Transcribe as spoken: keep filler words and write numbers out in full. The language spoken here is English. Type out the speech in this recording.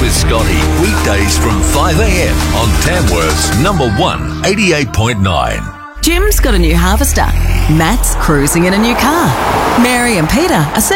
with Scotty. Weekdays from five a.m. on Tamworth's number one, eighty-eight point nine. Jim's got a new harvester. Matt's cruising in a new car. Mary and Peter are